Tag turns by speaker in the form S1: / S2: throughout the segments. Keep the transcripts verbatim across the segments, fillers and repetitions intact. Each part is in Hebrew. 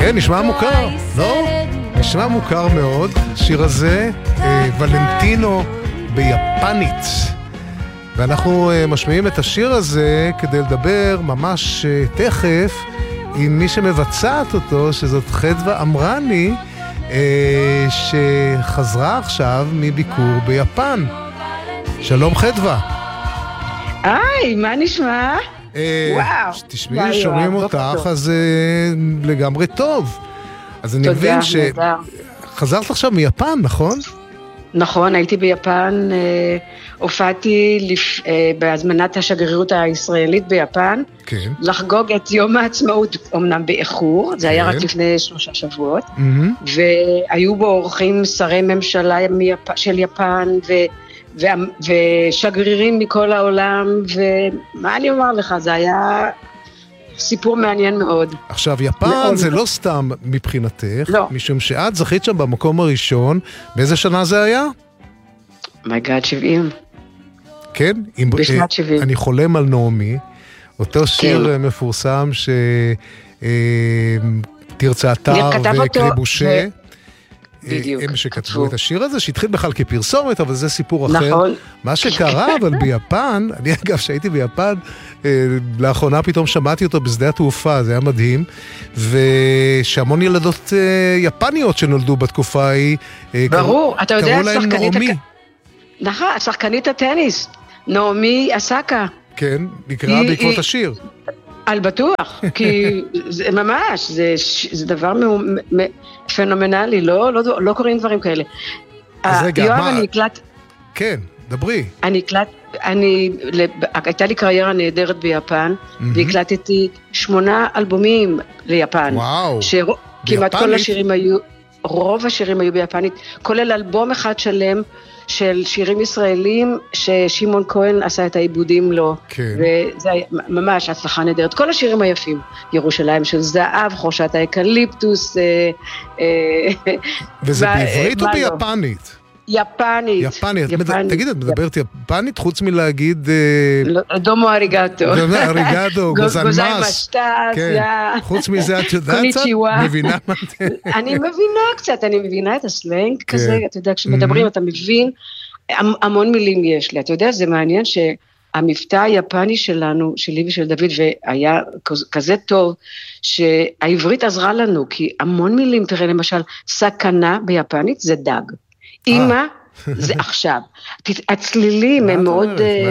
S1: כן, נשמע מוכר, לא? נשמע מוכר מאוד. השיר הזה, אה, ולנטינו ביפנית. ואנחנו אה, משמיעים את השיר הזה כדי לדבר ממש אה, תכף עם מי שמבצעת אותו, שזאת חדווה אמרני, אה, שחזרה עכשיו מביקור ביפן. שלום חדווה.
S2: היי, מה נשמע?
S1: וואו. תשמעי, שומעים אותך, אז לגמרי טוב. אז אני מבין שחזרת עכשיו מיפן, נכון?
S2: נכון, הייתי ביפן, הופעתי בהזמנת השגרירות הישראלית ביפן, לחגוג את יום העצמאות, אמנם באיחור, זה היה רק לפני שלושה שבועות, והיו בו אורחים שרי ממשלה של יפן, ו... ושגרירים מכל העולם, ומה אני אומר לך, זה היה סיפור מעניין מאוד.
S1: עכשיו, יפן זה לא סתם מבחינתך, משום שאת זכית שם במקום הראשון, באיזה שנה זה היה?
S2: מייגאד, שבעים.
S1: כן?
S2: בשנת שבעים.
S1: אני חולם על נעמי, אותו שיר מפורסם שתרצה אתר וקריבושה,
S2: בדיוק.
S1: הם שכתבו את השיר הזה, שהתחיל בכלל כפרסומת, אבל זה סיפור אחר. נכון. מה שקרה, אבל ביפן, אני אגב שהייתי ביפן, לאחרונה פתאום שמעתי אותו בשדה התעופה, זה היה מדהים, ושהמון ילדות יפניות שנולדו בתקופה ההיא,
S2: ברור, אתה יודע,
S1: קראו להם נעמי.
S2: נכון, שחקנית הטניס, נעמי אסקה.
S1: כן, נקרא בעקבות השיר.
S2: על בטוח, כי זה ממש, זה, זה דבר מ, מ, פנומנלי, לא, לא, לא קוראים דברים כאלה.
S1: אז רגע,
S2: יואב,
S1: מה?
S2: אני הקלט...
S1: כן, דברי.
S2: אני הקלט, אני, הייתה לי קריירה נהדרת ביפן, mm-hmm. והקלטתי שמונה אלבומים ליפן.
S1: וואו,
S2: שכמעט ביפנית? כל השירים היו, רוב השירים היו ביפנית, כולל אלבום אחד שלם, של שירים ישראלים ששימון כהן עשה את העיבודים לו,
S1: כן.
S2: וזה ממש הצלחה נהדרת. כל השירים היפים, ירושלים של זהב, חורשת האקליפטוס, אה, אה,
S1: וזה בעברית או ביפנית?
S2: יפנית.
S1: יפנית.
S2: יפנית.
S1: תגיד, את מדברת יפנית חוץ מלהגיד...
S2: דומו אריגטו.
S1: דומו אריגטו, גוזנמאס.
S2: כן.
S1: חוץ מזה את יודעת קצת? מבינה מה זה?
S2: אני מבינה קצת, אני מבינה את הסלנג כזה, אתה יודע, כשמדברים אתה מבין, המון מילים יש לי, אתה יודע, זה מעניין שהמבטא היפני שלנו, שלי ושל דוד, והיה כזה טוב, שהעברית עזרה לנו, כי המון מילים, תראה למשל, סכנה ביפנית זה דג. אמא, זה עכשיו. הצלילים הם מאוד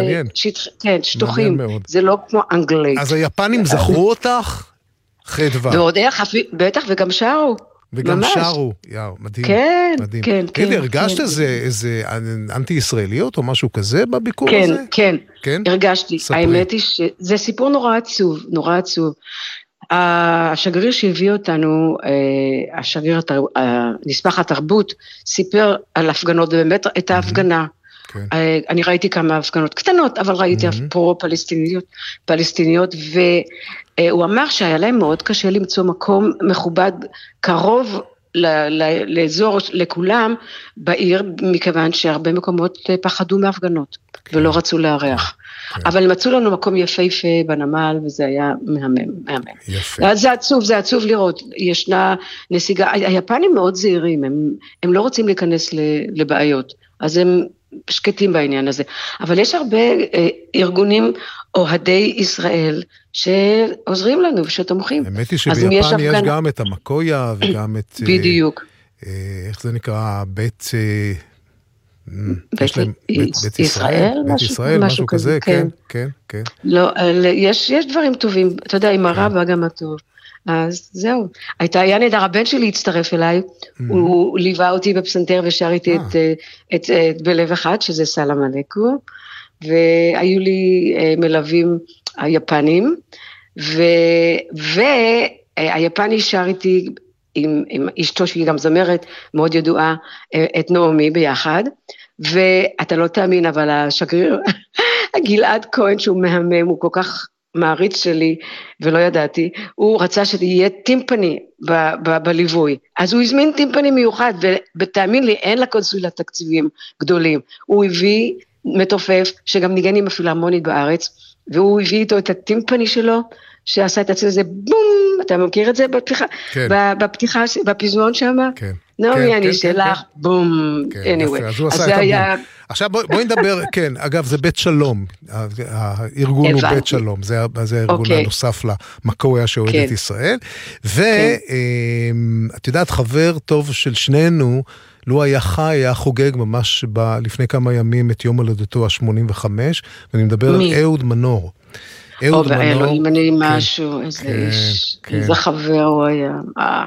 S2: שטוחים, זה לא כמו אנגלית.
S1: אז היפנים זכרו אותך? חדווה.
S2: ועוד איך, בטח, וגם שרו.
S1: וגם שרו, יאו, מדהים.
S2: כן, כן, כן.
S1: תגידי, הרגשת איזה אנטי-ישראליות או משהו כזה בביקור הזה?
S2: כן, כן, הרגשתי. האמת היא שזה סיפור נורא עצוב, נורא עצוב. השגריר שהביא אותנו, השגריר, נספח התרבות, סיפר על הפגנות, ובאמת את ההפגנה. אני ראיתי כמה הפגנות קטנות, אבל ראיתי פרו-פלסטיניות, פלסטיניות, והוא אמר שהיה להם מאוד קשה למצוא מקום מכובד, קרוב לאזור, לכולם, בעיר, מכיוון שהרבה מקומות פחדו מהפגנות, ולא רצו לארח. אבל מצאו לנו מקום יפהפה בנמל, וזה היה מהמם, מהמם. יפה. זה עצוב, זה עצוב לראות. ישנה נסיגה, היפנים מאוד זהירים, הם, הם לא רוצים להיכנס לבעיות, אז הם שקטים בעניין הזה. אבל יש הרבה אה, ארגונים אוהדי ישראל, שעוזרים לנו ושתומכים.
S1: האמת היא שביפן יש, יש הפגן... גם את המקויה, וגם את...
S2: בדיוק.
S1: אה, איך זה נקרא? בית... אה...
S2: בית, להם, בית, בית ישראל,
S1: בית משהו, ישראל, משהו, משהו כזה, כן, כן, כן.
S2: לא, יש, יש דברים טובים, אתה יודע, עם הרב וגם הטוב. אז זהו. הייתה, היה נהדר, הבן שלי הצטרף אליי, הוא ליווה אותי בפסנתר ושר איתי את בלב אחד, שזה סלאם עליכום, והיו לי מלווים היפנים, והיפני שר איתי עם, עם אשתו שהיא גם זמרת מאוד ידועה, את נעמי ביחד, ואתה לא תאמין, אבל השגריר, גלעד כהן שהוא מהמם, הוא כל כך מעריץ שלי, ולא ידעתי, הוא רצה שתהיה טימפני ב- ב- בליווי, אז הוא הזמין טימפני מיוחד, ותאמין לי, אין לקונסוליה תקציבים גדולים, הוא הביא מתופף, שגם ניגן עם הפילהרמונית בארץ, והוא הביא איתו את הטימפני שלו, שעשה את עצמי זה בום, אתה מכיר את זה בפתיחה? כן. בפתיחה, בפזמון שם? כן. נעמי, אני שלך, בום, anyway.
S1: אז זה היה... עכשיו בואי נדבר, כן, אגב, זה בית שלום, הארגון הוא בית שלום, זה הארגון הנוסף למקוריה שאוהד את ישראל, ואת יודעת, חבר טוב של שנינו, לו היה חי, היה חוגג ממש לפני כמה ימים את יום הולדתו ה-שמונים וחמש, ואני מדבר על אהוד מנור.
S2: אהוד מנור. ואלוהים אני משהו, איזה איש, איזה חבר הוא היה, אה.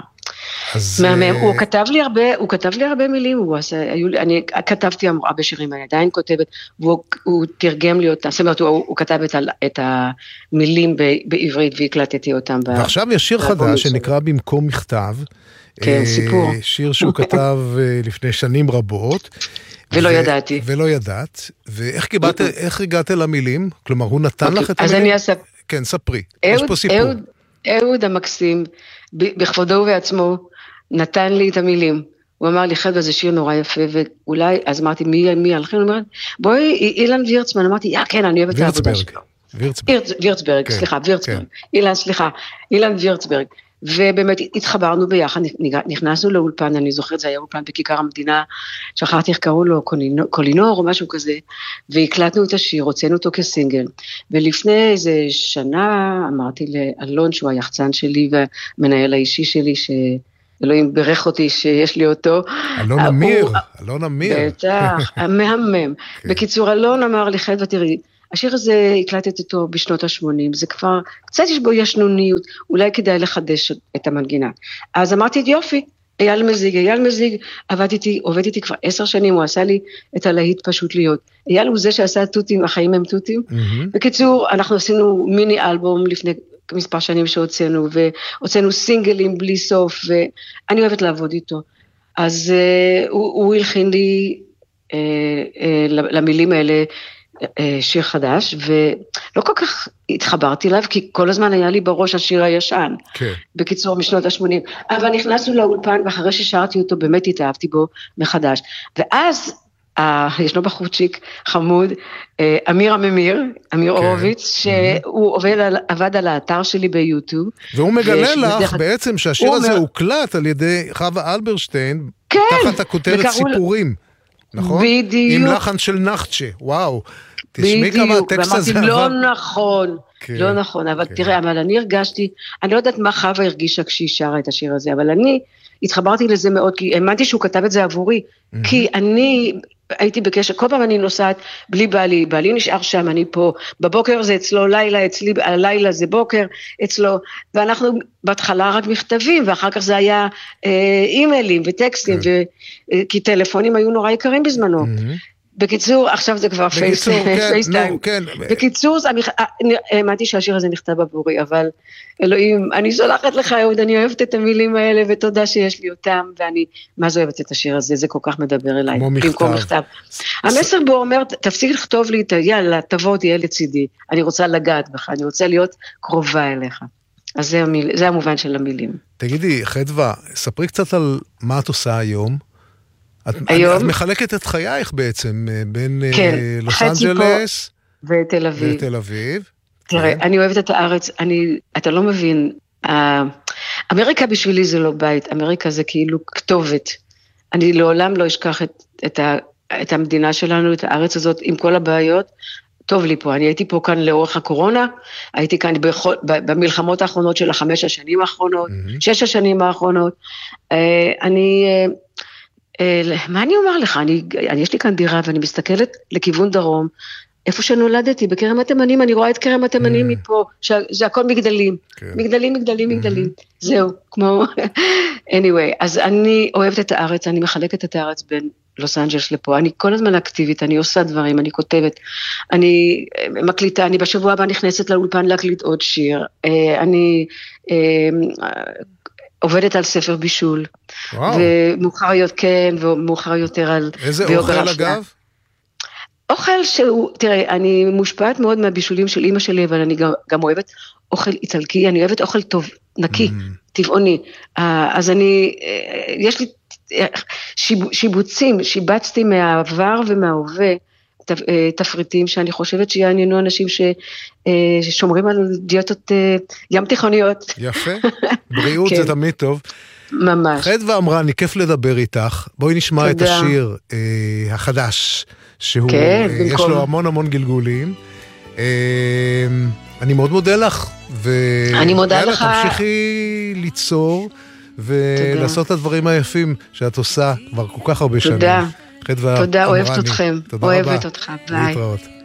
S2: מהמם, הוא כתב לי הרבה, הוא כתב לי הרבה מילים, הוא עשה, היו לי, אני כתבתי הרבה שירים, אני עדיין כותבת, והוא תרגם לי אותם, זאת אומרת, הוא כתב את המילים בעברית והקלטתי אותם.
S1: ועכשיו יש שיר חדש שנקרא במקום מכתב,
S2: כן, סיפור.
S1: שיר שהוא כתב לפני שנים רבות.
S2: ולא ידעתי.
S1: ולא ידעת, ואיך הגעת למילים? כלומר, הוא נתן לך את המילים?
S2: אז אני אספר.
S1: כן, ספרי, יש פה סיפור.
S2: אהוד המקסים, בכבודו ובעצמו, נתן לי את המילים. הוא אמר לי, חדווה, זה שיר נורא יפה, ואולי, אז אמרתי, מי, מי הלכים? הוא אומר, בואי, אילן וירצמן, אמרתי, יא, כן, אני אוהבת את העבודה שלו. וירצברג. וירצברג, סליחה, וירצברג. אילן, סליחה, אילן וירצברג. ובאמת התחברנו ביחד, נכנסנו לאולפן, אני זוכרת, זה היה אולפן בכיכר המדינה, שכחתי איך קראו לו, קולינור או משהו כזה, והקלטנו את השיר, הוצאנו אותו כסינגל, ולפני איזה שנה אמרתי לאלון, שהוא היחצן שלי והמנהל האישי שלי, שאלוהים ברך אותי שיש לי אותו.
S1: אלון אמיר, אלון אמיר.
S2: בטח, מהמם. בקיצור, אלון אמר לי, חדווה, תראי, השיר הזה הקלטת אותו בשנות ה-שמונים, זה כבר, קצת יש בו ישנוניות, אולי כדאי לחדש את המנגינה. אז אמרתי, יופי, אייל מזיג, אייל מזיג, עבד איתי, עובד איתי כבר עשר שנים, הוא עשה לי את הלהיט פשוט להיות. אייל הוא זה שעשה טוטים, החיים הם טוטים. Mm-hmm. בקיצור, אנחנו עשינו מיני אלבום לפני מספר שנים שהוצאנו, והוצאנו סינגלים בלי סוף, ואני אוהבת לעבוד איתו. אז uh, הוא, הוא הלחין לי uh, uh, למילים האלה, שיר חדש, ולא כל כך התחברתי אליו, כי כל הזמן היה לי בראש השיר הישן, כן. בקיצור משנות ה-שמונים, אבל נכנסנו לאולפן, ואחרי ששרתי אותו, באמת התאהבתי בו מחדש, ואז, אה, ישנו בחורצ'יק חמוד, אה, אמיר הממיר, אמיר כן. הורוביץ, שהוא עובד על, עבד על האתר שלי ביוטיוב,
S1: והוא מגלה לך דרך... בעצם שהשיר הזה אומר... הוקלט על ידי חווה אלברשטיין, כן, תחת הכותרת וקראו... סיפורים, נכון?
S2: בדיוק.
S1: עם לחן של נחצ'ה, וואו. תשמעי כמה הטקסט הזה עבר.
S2: לא נכון, לא נכון, אבל תראה, אבל אני הרגשתי, אני לא יודעת מה חווה הרגישה כשהיא שרה את השיר הזה, אבל אני התחברתי לזה מאוד, כי האמנתי שהוא כתב את זה עבורי, כי אני הייתי בקשר, כל פעם אני נוסעת בלי בעלי, בעלי נשאר שם, אני פה, בבוקר זה אצלו לילה, אצלי, הלילה זה בוקר אצלו, ואנחנו בהתחלה רק מכתבים, ואחר כך זה היה אימיילים וטקסטים, כי טלפונים היו נורא יקרים בזמנו. בקיצור, עכשיו זה כבר פייסטיים. בקיצור, האמנתי שהשיר הזה נכתב עבורי, אבל אלוהים, אני סולחת לך, אהוד, אני אוהבת את המילים האלה, ותודה שיש לי אותם, ואני, מה זה אוהבת את השיר הזה, זה כל כך מדבר אליי. במקום מכתב. המסר בו אומר, תפסיק לכתוב לי, יאללה, תבוא, תהיה לצידי, אני רוצה לגעת בך, אני רוצה להיות קרובה אליך. אז זה, המיל, זה המובן של המילים.
S1: תגידי, חדווה, ספרי קצת על מה את עושה היום. את, היום, את מחלקת את חייך בעצם, בין כן, לוס אנג'לס
S2: ותל אביב.
S1: ותל אביב.
S2: תראה, כן. אני אוהבת את הארץ, אני, אתה לא מבין, אמריקה בשבילי זה לא בית, אמריקה זה כאילו כתובת. אני לעולם לא אשכח את, את, ה, את המדינה שלנו, את הארץ הזאת, עם כל הבעיות, טוב לי פה, אני הייתי פה כאן לאורך הקורונה, הייתי כאן בכל, במלחמות האחרונות של החמש השנים האחרונות, mm-hmm. שש השנים האחרונות, אני... מה אני אומר לך, אני, אני, יש לי כאן דירה ואני מסתכלת לכיוון דרום, איפה שנולדתי, בכרם התימנים, אני רואה את כרם התימנים מפה, שזה הכל מגדלים, מגדלים, מגדלים, מגדלים, זהו, כמו, anyway, אז אני אוהבת את הארץ, אני מחלקת את הארץ בין לוס אנג'לס לפה, אני כל הזמן אקטיבית, אני עושה דברים, אני כותבת, אני מקליטה, אני בשבוע הבא נכנסת לאולפן להקליט עוד שיר, אני... עובדת על ספר בישול, וואו. ומאוחר יותר, כן, ומאוחר יותר על...
S1: איזה אוכל אגב?
S2: אוכל שהוא, תראה, אני מושפעת מאוד מהבישולים של אמא שלי, אבל אני גם, גם אוהבת אוכל איטלקי, אני אוהבת אוכל טוב, נקי, mm. טבעוני, אז אני, יש לי שיב, שיבוצים, שיבצתי מהעבר ומההווה, תפריטים שאני חושבת שיעניינו אנשים ששומרים על דיאטות ים תיכוניות.
S1: יפה, בריאות זה תמיד טוב.
S2: ממש.
S1: חדווה אמרה, אני כיף לדבר איתך, בואי נשמע את השיר החדש, שהוא, יש לו המון המון גלגולים. אני מאוד מודה לך,
S2: אני מודה לך.
S1: תמשיכי ליצור, ולעשות את הדברים היפים שאת עושה כבר כל כך הרבה שנים.
S2: תודה. תודה, אוהבת אתכם. אוהבת אותך, ביי.